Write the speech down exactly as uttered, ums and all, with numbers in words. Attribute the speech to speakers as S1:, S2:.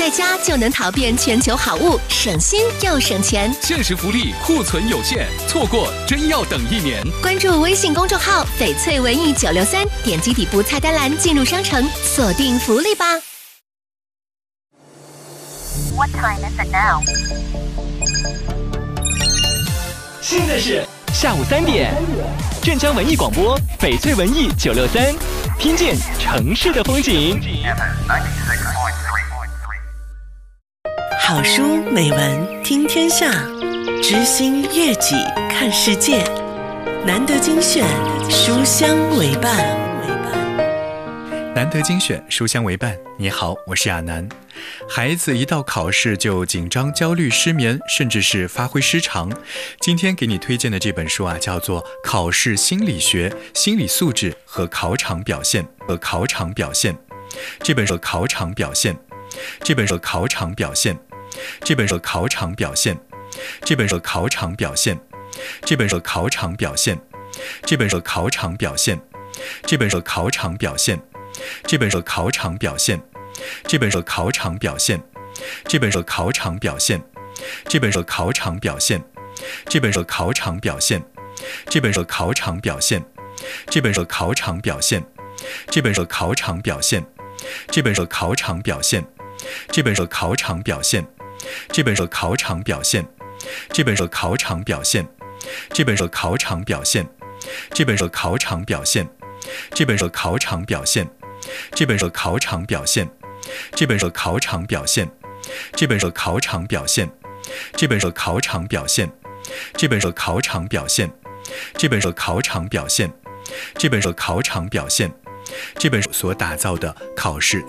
S1: 在家就能淘遍全球好物，省心又省钱。
S2: 限时福利，库存有限，错过真要等一年。
S1: 关注微信公众号翡翠文艺九六三，点击底部菜单栏进入商城，锁定福利吧。
S3: What time is it now?
S4: 现在是下午三点，镇江文艺广播翡翠文艺九六三，听见城市的风景。
S5: 好书美文听天下，知心悦己看世界。难得精选，书香为伴。
S6: 难得精选，书香为伴。你好，我是亚楠。孩子一到考试就紧张、焦虑、失眠，甚至是发挥失常。今天给你推荐的这本书啊，叫做《考试心理学：心理素质和考场表现》和考场表现。这本书考场表现，这本书考场表现，这本书考场表现，这本书考场表现，这本书考场表现，这本书考场表现，这本书考场表现。这本书考场表现，这本书考场表现，这本书考场表现，这本书考场表现，这本书考场表现，这本书考场表现，这本书考场表现，这本书考场表现，这本书考场表现，这本书考场表现，这本书考场表现，这本书考场表现，这本书考场表现，这本书考场表现，这本书考场表现。这本书考场表现，这本书考场表现，这本书考场表现，这本书考场表现，这本书考场表现，这本书考场表现，这本书考场表现，这本书所打造的考试